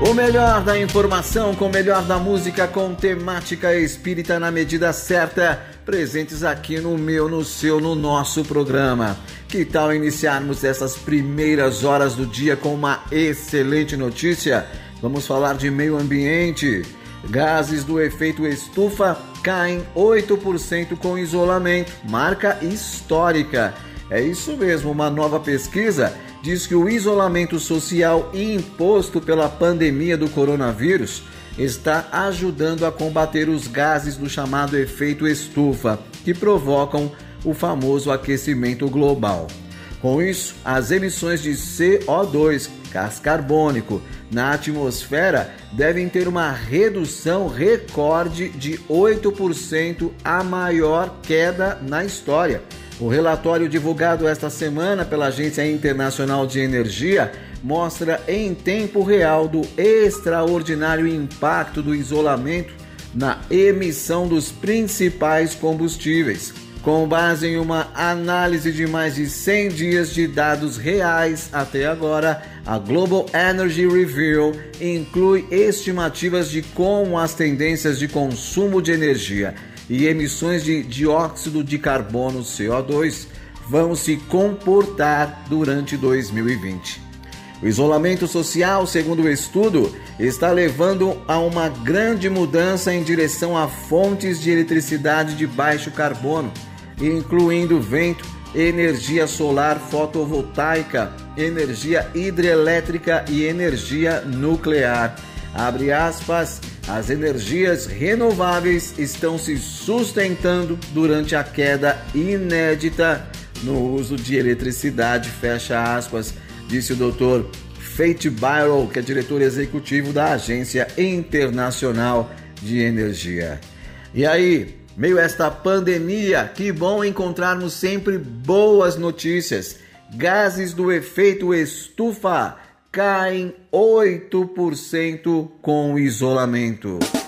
O melhor da informação com o melhor da música com temática espírita na medida certa, presentes aqui no meu, no seu, no nosso programa. Que tal iniciarmos essas primeiras horas do dia com uma excelente notícia? Vamos falar de meio ambiente. Gases do efeito estufa caem 8% com isolamento, marca histórica. É isso mesmo, uma nova pesquisa diz que o isolamento social imposto pela pandemia do coronavírus está ajudando a combater os gases do chamado efeito estufa, que provocam o famoso aquecimento global. Com isso, as emissões de CO2, gás carbônico, na atmosfera devem ter uma redução recorde de 8%, a maior queda na história. O relatório divulgado esta semana pela Agência Internacional de Energia mostra em tempo real do extraordinário impacto do isolamento na emissão dos principais combustíveis. Com base em uma análise de mais de 100 dias de dados reais até agora, a Global Energy Review inclui estimativas de como as tendências de consumo de energia e emissões de dióxido de carbono, CO2, vão se comportar durante 2020. O isolamento social, segundo o estudo, está levando a uma grande mudança em direção a fontes de eletricidade de baixo carbono, incluindo vento, energia solar fotovoltaica, energia hidrelétrica e energia nuclear. Abre aspas, as energias renováveis estão se sustentando durante a queda inédita no uso de eletricidade, fecha aspas, disse o Dr. Fatih Birol, que é diretor executivo da Agência Internacional de Energia. E aí, meio a esta pandemia, que bom encontrarmos sempre boas notícias. Gases do efeito estufa caem 8% com o isolamento.